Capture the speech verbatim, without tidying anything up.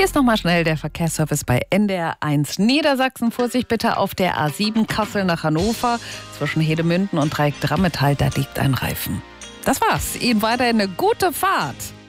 Hier ist nochmal schnell der Verkehrsservice bei N D R eins Niedersachsen. Vorsicht bitte auf der A sieben Kassel nach Hannover. Zwischen Hedemünden und Dreieck Drammetal, da liegt ein Reifen. Das war's. Ihnen weiterhin eine gute Fahrt.